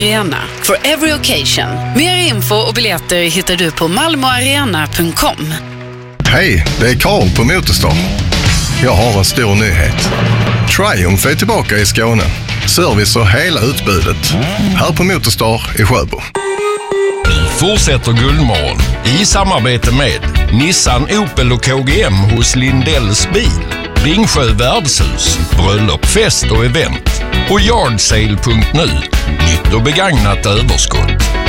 Arena for every occasion. Mer info och biljetter hittar du på malmoarena.com. Hej, det är Karl på Motorstar. Jag har en stor nyhet. Triumph är tillbaka i Skåne. Service och hela utbudet. Här på Motorstar i Sjöbo. Nu fortsätter Guldmorgon i samarbete med Nissan, Opel och KGM hos Lindells bil, Ringsjö värdshus, bröllop, fest och event och yardsale.nu. Nytt och begagnat överskott.